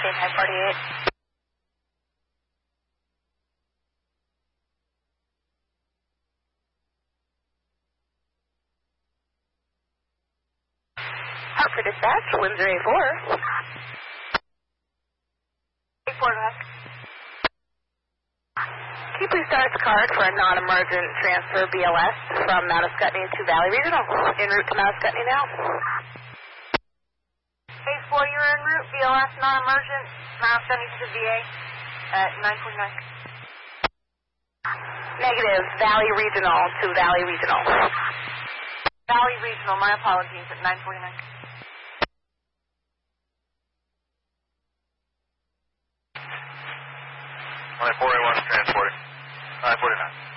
maintain 1048. Hartford Dispatch, Windsor 84. 84, go ahead. Can you please start the card for a non-emergent transfer BLS from Mount Ascutney to Valley Regional? En route to Mount Ascutney now. 84, you're en route, BLS non-emergent, Mount Ascutney to VA at 949. Negative, Valley Regional to Valley Regional. Valley Regional, my apologies, at 949. 481 transporting. 949.